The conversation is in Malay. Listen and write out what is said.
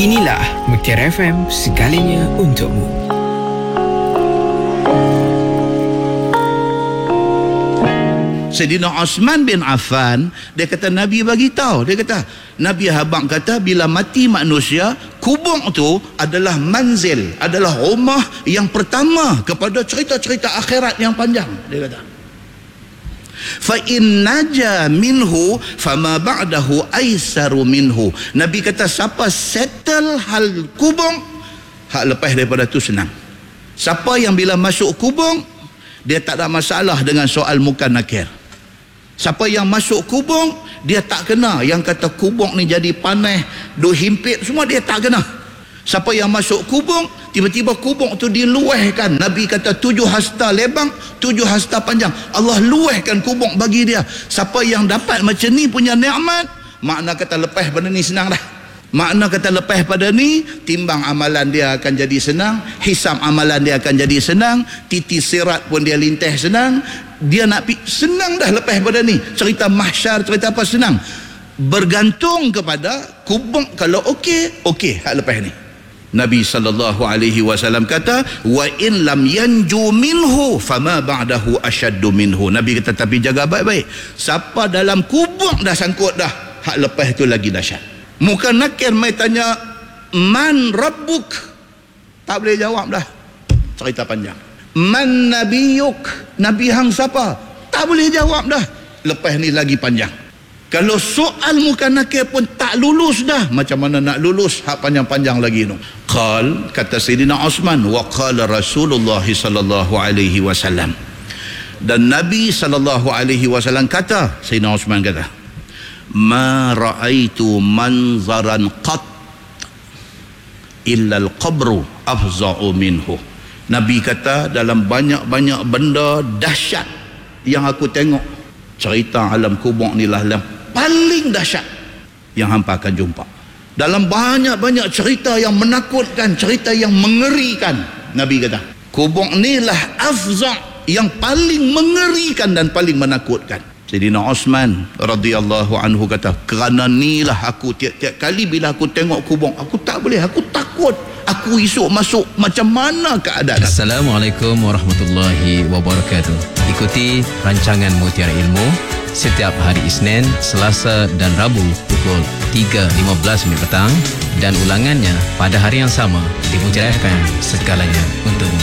Inilah Mutiara FM, segalanya untukmu. Sayyidina Osman bin Affan, dia kata Nabi bagi tahu, dia kata Nabi habang kata bila mati manusia, kubur tu adalah manzil, adalah rumah yang pertama kepada cerita-cerita akhirat yang panjang. Dia kata fa in naja minhu fama ba'dahu aisaru minhu. Nabi kata siapa settle hal kubur, hak lepas daripada tu senang. Siapa yang bila masuk kubur dia tak ada masalah dengan soal muka nakir. Siapa yang masuk kubur, dia tak kena yang kata kubur ni jadi panas, duk himpit, semua dia tak kena. Siapa yang masuk kubur, tiba-tiba kubur tu diluahkan. Nabi kata 7 hasta lebar, 7 hasta panjang. Allah luahkan kubur bagi dia. Siapa yang dapat macam ni punya nikmat, makna kata lepas pada ni senang dah. Makna kata lepas pada ni, timbang amalan dia akan jadi senang, hisab amalan dia akan jadi senang, titi sirat pun dia lintah senang. Dia nak senang dah lepas pada ni. Cerita mahsyar, cerita apa senang. Bergantung kepada kubur kalau okey hak lepas ni. Nabi SAW kata wa in lam yanju minhu fama ba'dahu ashaddu minhu. Nabi kata tapi jaga baik-baik. Siapa dalam kubur dah sangkut dah, hak lepas tu lagi dahsyat. Muka nakir mai tanya man rabbuk, tak boleh jawab dah, cerita panjang. Man nabiyuk, nabi hang siapa, tak boleh jawab dah, lepas ni lagi panjang. Kalau soal muka nakir pun tak lulus dah, macam mana nak lulus hak panjang-panjang lagi tu. Qal, kata Sayyidina Osman, wa qala Rasulullah sallallahu alaihi wasallam, dan Nabi sallallahu alaihi wasallam kata, Sayyidina Osman kata, ma ra'aitu manzaran qat illa al-qabru afza'u minhu. Nabi kata dalam banyak-banyak benda dahsyat yang aku tengok, cerita alam kubur ni lah yang paling dahsyat yang hampa akan jumpa. Dalam banyak-banyak cerita yang menakutkan, cerita yang mengerikan, Nabi kata kubur ni lah afza', yang paling mengerikan dan paling menakutkan. Sayyidina Osman radhiyallahu anhu kata, kerana inilah aku tiap-tiap kali bila aku tengok kubur, aku tak boleh, aku takut, aku esok masuk macam mana keadaan. Assalamualaikum warahmatullahi wabarakatuh. Ikuti rancangan Mutiara Ilmu setiap hari Isnin, Selasa dan Rabu pukul 3.15 petang dan ulangannya pada hari yang sama di Mutiara FM, segalanya untukmu.